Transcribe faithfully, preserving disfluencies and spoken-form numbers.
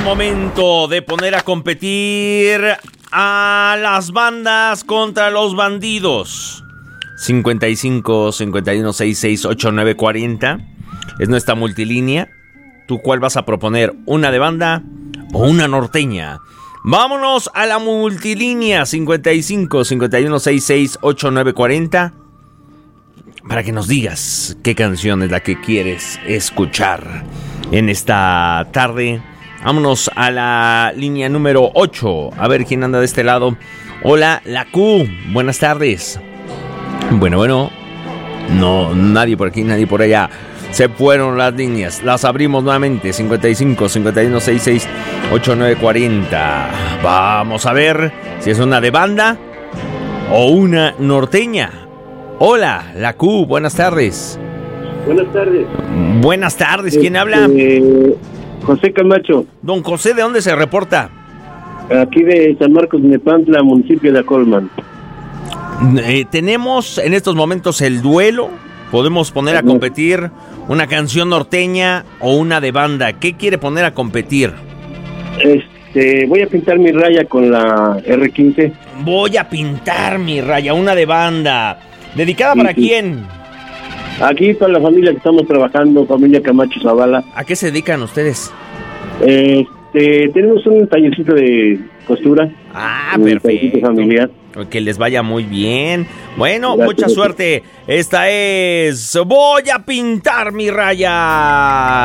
momento de poner a competir a las bandas contra los bandidos. cincuenta y cinco, cincuenta y uno, sesenta y seis, ochenta y nueve, cuarenta es nuestra multilínea. ¿Tú cuál vas a proponer? ¿Una de banda o una norteña? Vámonos a la multilínea cincuenta y cinco, cincuenta y uno, sesenta y seis, ochenta y nueve, cuarenta para que nos digas qué canción es la que quieres escuchar en esta tarde. Vámonos a la línea número ocho. A ver quién anda de este lado. Hola, la Q. Buenas tardes. Bueno, bueno. No, nadie por aquí, nadie por allá. Se fueron las líneas. Las abrimos nuevamente. cincuenta y cinco, cincuenta y uno, sesenta y seis, ochenta y nueve, cuarenta. Vamos a ver si es una de banda o una norteña. Hola, la Q. Buenas tardes. Buenas tardes. Buenas tardes. ¿Quién este, habla? José Camacho. Don José, ¿de dónde se reporta? Aquí de San Marcos, Nepantla, municipio de Acolman. Eh, tenemos en estos momentos el duelo. Podemos poner a competir una canción norteña o una de banda. ¿Qué quiere poner a competir? Este, voy a pintar mi raya con la erre quince. Voy a pintar mi raya, una de banda. ¿Dedicada Sí, para sí. quién? Aquí para la familia que estamos trabajando, familia Camacho Zavala. ¿A qué se dedican ustedes? Este, tenemos un tallercito de costura. Ah, un perfecto. tallercito familiar. Que les vaya muy bien. Bueno, Gracias. mucha suerte. Esta es Voy a pintar mi raya.